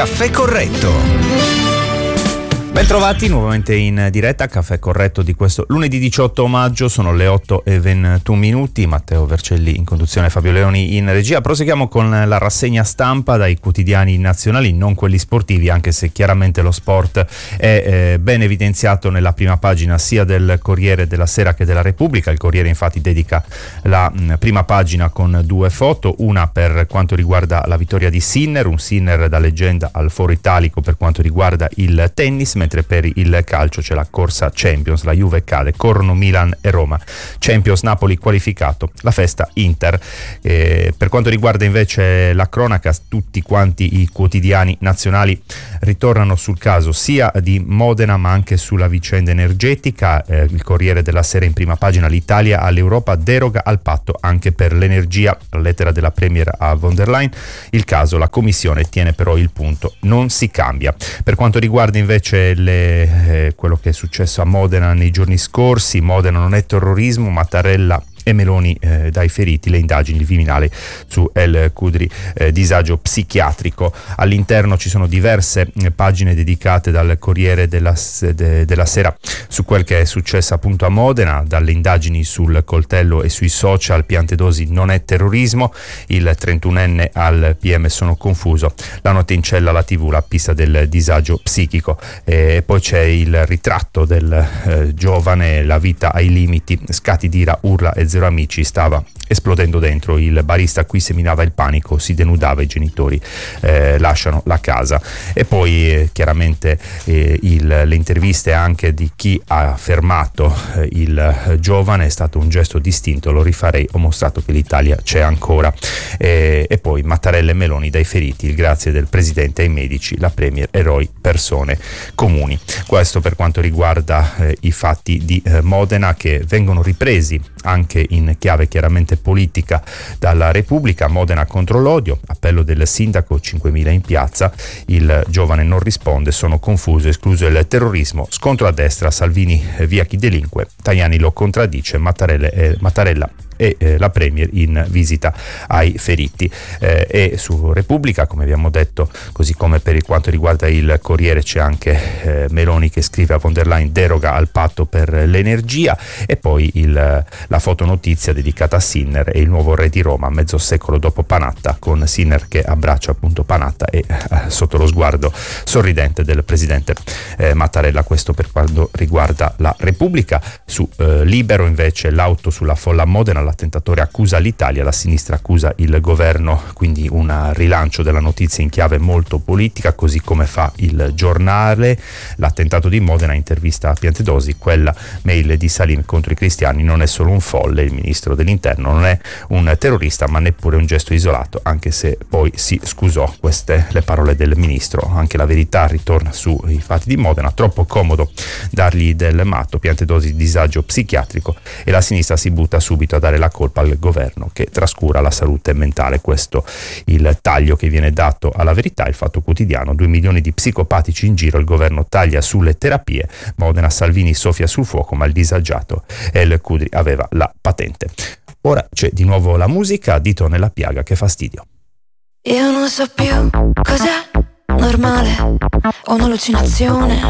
Caffè Corretto. Bentrovati nuovamente in diretta a Caffè Corretto di questo lunedì 18 maggio, sono le 8:21, Matteo Vercelli in conduzione, Fabio Leoni in regia. Proseguiamo con la rassegna stampa dai quotidiani nazionali, non quelli sportivi, anche se chiaramente lo sport è ben evidenziato nella prima pagina sia del Corriere della Sera che della Repubblica. Il Corriere infatti dedica la prima pagina con due foto, una per quanto riguarda la vittoria di Sinner, un Sinner da leggenda al foro italico per quanto riguarda il tennis, mentre per il calcio c'è la corsa Champions, la Juve cade, corrono Milan e Roma, Champions Napoli qualificato, la festa Inter. Per quanto riguarda invece la cronaca, tutti quanti i quotidiani nazionali ritornano sul caso sia di Modena ma anche sulla vicenda energetica. Il Corriere della Sera in prima pagina: l'Italia all'Europa deroga al patto anche per l'energia, la lettera della Premier a von der Leyen. Il caso, la Commissione tiene però il punto, non si cambia. Per quanto riguarda invece quello che è successo a Modena nei giorni scorsi, Modena non è terrorismo, Mattarella e Meloni dai feriti, le indagini, il Viminale su El Khudri, disagio psichiatrico. All'interno ci sono diverse pagine dedicate dal Corriere della Sera su quel che è successo appunto a Modena, dalle indagini sul coltello e sui social, Piantedosi non è terrorismo, il 31enne al PM sono confuso, la notte in cella alla TV, la pista del disagio psichico, e poi c'è il ritratto del giovane, la vita ai limiti, scatti d'ira, urla e zero amici, stava esplodendo dentro, il barista qui seminava il panico, si denudava, i genitori lasciano la casa. E poi chiaramente le interviste anche di chi ha fermato il giovane, è stato un gesto distinto, lo rifarei, ho mostrato che l'Italia c'è ancora. E poi Mattarella e Meloni dai feriti, il grazie del presidente ai medici, la Premier, eroi, persone comuni. Questo per quanto riguarda i fatti di Modena, che vengono ripresi anche in chiave chiaramente politica dalla Repubblica. Modena contro l'odio, appello del sindaco, 5.000 in piazza, il giovane non risponde, sono confuso, escluso il terrorismo, scontro a destra, Salvini via chi delinque, Tajani lo contraddice, Mattarella e la Premier in visita ai feriti. E su Repubblica, come abbiamo detto, così come per quanto riguarda il Corriere, c'è anche Meloni che scrive a von der Leyen deroga al patto per l'energia, e poi la fotonotizia dedicata a Sinner e il nuovo re di Roma mezzo secolo dopo Panatta, con Sinner che abbraccia appunto Panatta e sotto lo sguardo sorridente del presidente Mattarella. Questo per quanto riguarda la Repubblica. Su Libero invece, l'auto sulla folla a Modena, l'attentatore accusa l'Italia, la sinistra accusa il governo, quindi un rilancio della notizia in chiave molto politica, così come fa il Giornale. L'attentato di Modena, intervista a Piantedosi, quella mail di Salim contro i cristiani non è solo un folle, il ministro dell'interno non è un terrorista ma neppure un gesto isolato, anche se poi si scusò. Queste le parole del ministro. Anche La Verità ritorna sui fatti di Modena, troppo comodo dargli del matto, Piantedosi disagio psichiatrico, e la sinistra si butta subito a dare la colpa al governo che trascura la salute mentale. Questo il taglio che viene dato alla Verità. Il Fatto Quotidiano: 2 milioni di psicopatici in giro, il governo taglia sulle terapie, Modena, Salvini soffia sul fuoco ma il disagiato El Khudri aveva la patente. Ora c'è di nuovo la musica, dito nella piaga, che fastidio. Io non so più cos'è normale o un'allucinazione,